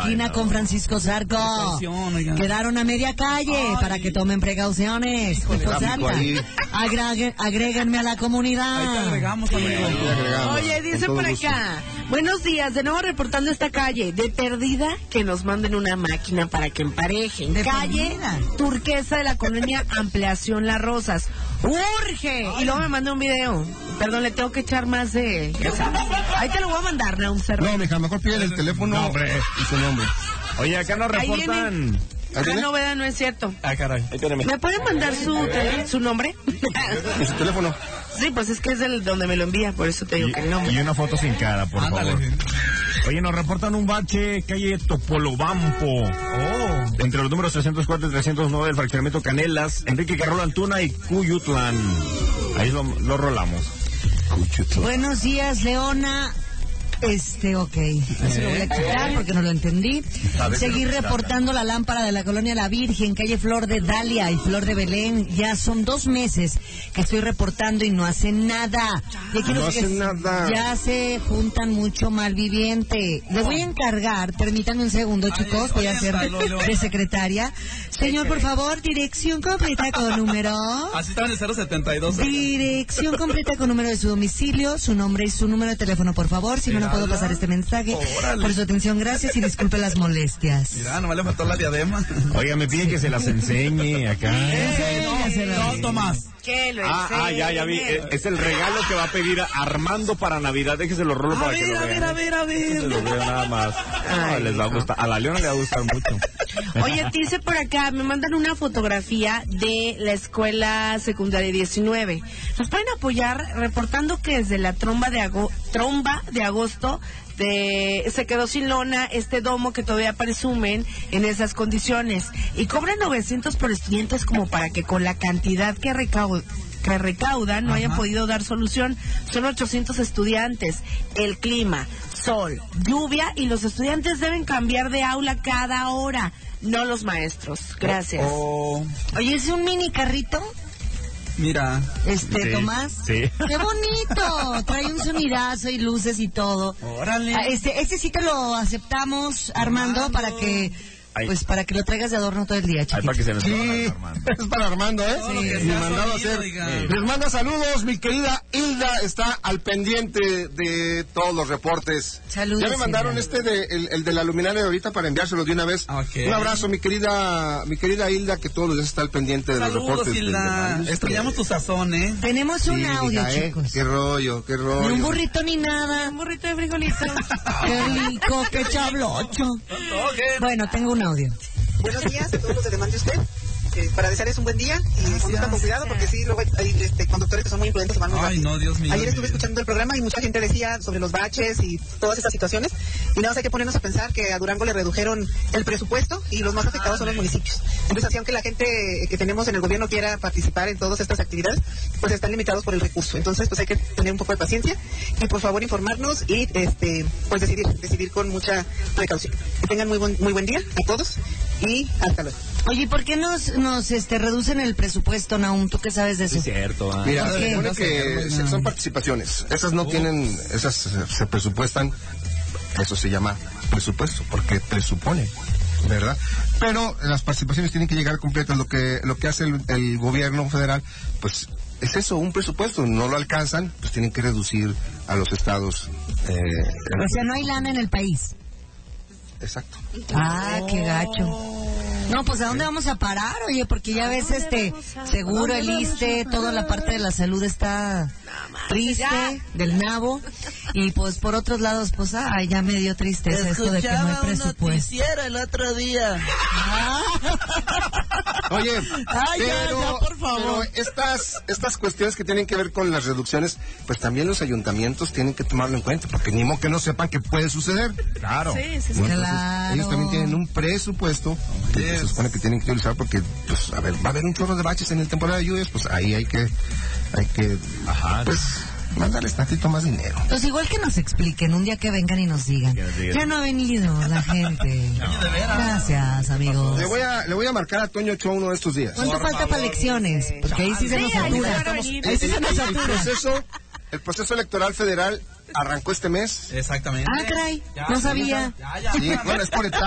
esquina con Francisco Zarco. Quedaron a media calle para que tomen precauciones. Agréguenme a la comunidad. Ahí te agregamos, amigo. Oye, dice por acá, buenos días, de nuevo reportando esta calle. De perdida, que nos manden una máquina para que emparejen. De calle perdida. Turquesa de la colonia Ampliación Las Rosas. ¡Urge! Y luego me mandó un video. Perdón, le tengo que echar más de... Ya sabes. Ahí te lo voy a mandar, Naum Cerro. No, mija, mejor pide el teléfono y su nombre. Oye, acá nos reportan... La novedad no es cierto. Ah, caray. ¿Me pueden mandar su nombre? ¿Y su teléfono? Sí, pues es que es del donde me lo envía, por eso te digo que el nombre. Y una foto sin cara, por favor. Oye, nos reportan un bache, calle Topolobampo. Entre los números 304 y 309 del fraccionamiento Canelas, Enrique Carrola Antuna y Cuyutlán. Ahí lo rolamos. Cuyutlán. Buenos días, Leona. Ok, eso lo voy a quitar porque no lo entendí. Seguir reportando la lámpara de la colonia La Virgen, calle Flor de Dalia y Flor de Belén. Ya son 2 meses que estoy reportando y no hacen nada. Ya se juntan mucho malviviente. Le voy a encargar, permítanme un segundo, chicos, voy a hacer de secretaria. Señor, por favor, dirección completa con número. Así están en 072. Dirección completa con número de su domicilio, su nombre y su número de teléfono, por favor. Si no puedo pasar este mensaje. Órale. Por su atención, gracias y disculpe las molestias. Mira, nomás le faltó la diadema. Oiga, me piden que se las enseñe acá. No, Tomás. ¿Qué lo Ya vi. Es el regalo que va a pedir Armando para Navidad. Déjese lo rolo para que lo vean. A ver. Se lo veo nada más. Les va a gustar. A la Leona le va a gustar mucho. Oye, dice por acá, me mandan una fotografía de la escuela secundaria 19. ¿Nos pueden apoyar reportando que desde la tromba de agosto se quedó sin lona este domo que todavía presumen en esas condiciones? Y cobran 900 por estudiantes como para que con la cantidad que recaudan no hayan podido dar solución. Son 800 estudiantes. El clima, sol, lluvia y los estudiantes deben cambiar de aula cada hora, no los maestros. Gracias. Oye, ¿es un mini carrito? Mira. Sí, Tomás. Sí. ¡Qué bonito! Trae un sonidazo y luces y todo. Órale. Este sí te lo aceptamos, Armando, para que lo traigas de adorno todo el día, chiquito. Para que se nos Sí, es para Armando, ¿eh? Sí, Mi mandado a hacer. Les manda saludos, mi querida Hilda está al pendiente de todos los reportes. Saludos. Ya me mandaron el de la luminaria de ahorita para enviárselo de una vez. Okay. Un abrazo, mi querida Hilda, que todos los días está al pendiente de los reportes. Hilda. Estrellamos tu sazón, ¿eh? Tenemos un audio, chicos. Qué rollo. Ni un burrito ni nada. Un burrito de frijolitos. Qué rico, qué chablocho. Bueno, tengo un audio. Buenos días a todos los que le mande usted. Para desearles un buen día y conduzcan con cuidado porque sí, luego hay conductores que son muy imprudentes y van muy rápido. No, Dios mío. Ayer estuve escuchando el programa y mucha gente decía sobre los baches y todas estas situaciones y nada más hay que ponernos a pensar que a Durango le redujeron el presupuesto y los más afectados son los municipios. Entonces, así aunque la gente que tenemos en el gobierno quiera participar en todas estas actividades, pues están limitados por el recurso. Entonces, pues hay que tener un poco de paciencia y por favor informarnos y pues decidir con mucha precaución. Que tengan muy buen día a todos y hasta luego. Oye, ¿por qué nos reducen el presupuesto, Naum? ¿Tú qué sabes de eso? Sí, cierto. Mira, se supone que son participaciones. Esas no tienen, esas se presupuestan, eso se llama presupuesto, porque presupone, ¿verdad? Pero las participaciones tienen que llegar completas. Lo que hace el gobierno federal, pues es eso, un presupuesto. No lo alcanzan, pues tienen que reducir a los estados. O sea, no hay lana en el país. Exacto. Ah, qué gacho. No, pues ¿a dónde vamos a parar? Oye, porque ya ves seguro, el ISSSTE, toda la parte de la salud está triste, del nabo, y pues por otros lados, pues ya me dio tristeza esto de que no hay presupuesto. El otro día. Oye, ya, por favor. Pero estas cuestiones que tienen que ver con las reducciones, pues también los ayuntamientos tienen que tomarlo en cuenta, porque ni modo que no sepan que puede suceder. Claro. Sí. Bueno, claro. Ellos también tienen un presupuesto que se supone que tienen que utilizar porque, pues, a ver, va a haber un chorro de baches en el temporada de lluvias, pues ahí hay que pues, mandarles tantito más dinero. Pues igual que nos expliquen un día que vengan y nos digan. Ya no ha venido la gente. Gracias, amigos. Le voy a marcar a Toño Ochoa uno de estos días. ¿Cuánto falta para elecciones? Porque ahí sí se nos satura. Ahí sí se nos satura. El proceso electoral federal arrancó este mes. Exactamente. Ah, caray, no sabía. Sí, bueno, es por etapas.